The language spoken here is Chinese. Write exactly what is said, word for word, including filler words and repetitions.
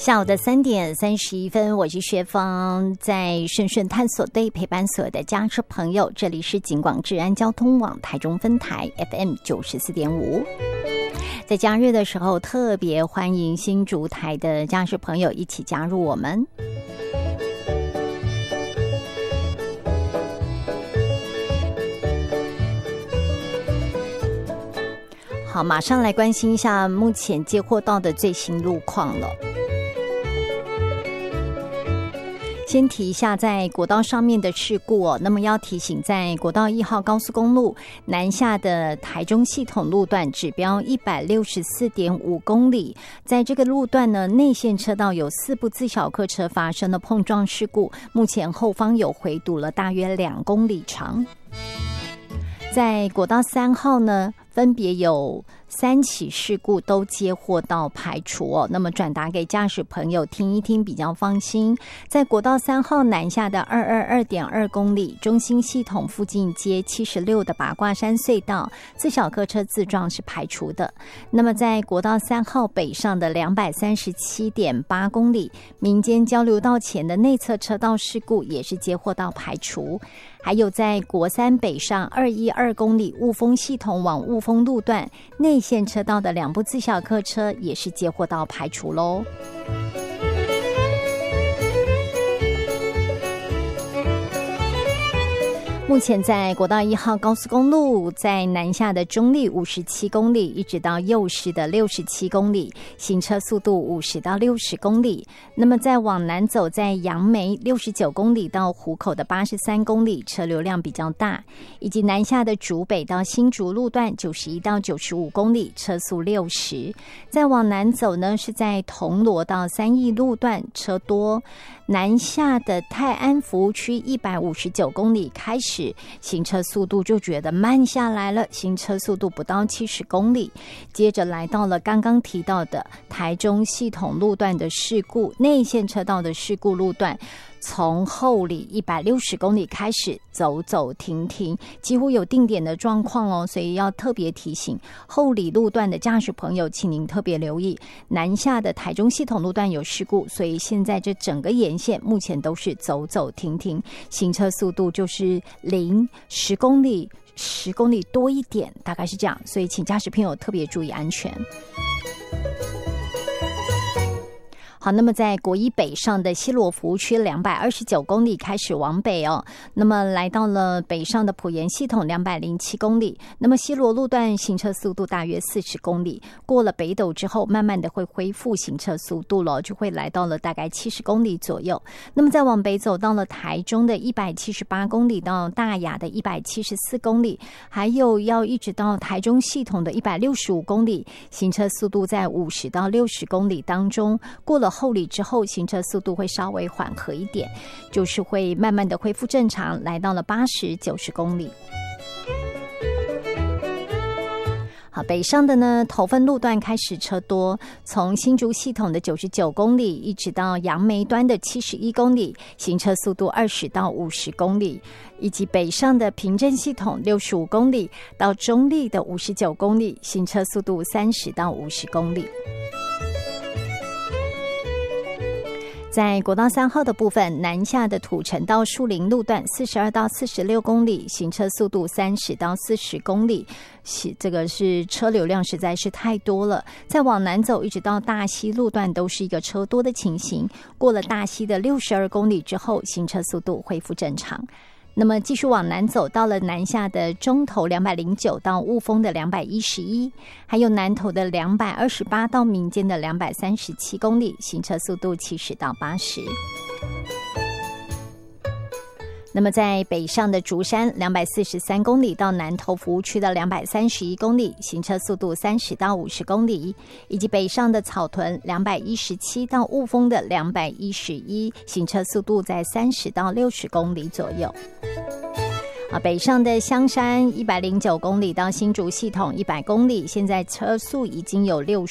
下午的三点三十一分，我是薛芳，在顺顺探索队陪伴所有的家车朋友。这里是警广治安交通网台中分台 F M 九十四点五。在假日的时候，特别欢迎新竹台的家车朋友一起加入我们。好，马上来关心一下目前接获到的最新路况了。先提一下在国道上面的事故哦，那么要提醒，在国道一号高速公路南下的台中系统路段指标一百六十四点五公里，在这个路段呢，内线车道有四部自小客车发生了碰撞事故，目前后方有回堵了大约两公里长。在国道三号呢，分别有三起事故都接获到排除哦，那么转达给驾驶朋友听一听比较放心。在国道三号南下的二二二点二公里中心系统附近街七十六的八卦山隧道，自小客车自撞是排除的。那么在国道三号北上的两百三十七点八公里民间交流道前的内侧车道事故也是接获到排除。还有在国三北上二一二公里雾峰系统往雾峰路段内线车道的两部自小客车也是接获到排除咯。目前在国道一号高速公路，在南下的中立五十七公里，一直到右市的六十七公里，行车速度五十到六十公里。那么再往南走，在杨梅六十九公里到湖口的八十三公里，车流量比较大，以及南下的竹北到新竹路段九十一到九十五公里，车速六十。再往南走呢，是在铜锣到三义路段车多。南下的泰安服务区一百五十九公里开始，行车速度就觉得慢下来了，行车速度不到七十公里。接着来到了刚刚提到的台中系统路段的事故，内线车道的事故路段，从后里一百六十公里开始走走停停，几乎有定点的状况哦，所以要特别提醒后里路段的驾驶朋友，请您特别留意南下的台中系统路段有事故，所以现在这整个沿线目前都是走走停停，行车速度就是零十公里十公里多一点，大概是这样，所以请驾驶朋友特别注意安全。好，那么在国一北上的西螺服务区两百二十九公里开始往北哦，那么来到了北上的埔盐系统两百零七公里，那么西螺路段行车速度大约四十公里，过了北斗之后慢慢的会恢复行车速度了，就会来到了大概七十公里左右。那么再往北走到了台中的一百七十八公里到大雅的一百七十四公里，还有要一直到台中系统的一百六十五公里，行车速度在五十到六十公里当中，过了后里之后行车速度会稍微缓和一点，就是会慢慢的恢复正常，来到了八十、九十公里。好，北上的呢，头份路段开始车多，从新竹系统的九十九公里一直到杨梅端的七十一公里，行车速度二十到五十公里，以及北上的平镇系统六十五公里到中立的五十九公里，行车速度三十到五十公里。在国道三号的部分，南下的土城到树林路段四十二到四十六公里，行车速度三十到四十公里，这个是车流量实在是太多了。再往南走，一直到大溪路段都是一个车多的情形，过了大溪的六十二公里之后，行车速度恢复正常。那么继续往南走，到了南下的中投两百零九到雾峰的两百一十一，还有南投的两百二十八到民间的两百三十七公里，行车速度七十到八十。那么在北上的竹山两百四十三公里到南投服务区的两百三十一公里，行车速度三十到五十公里，以及北上的草屯两百一十七到雾峰的两百一十一，行车速度在三十到六十公里左右。啊，北上的香山一百零九公里到新竹系统一百公里，现在车速已经有六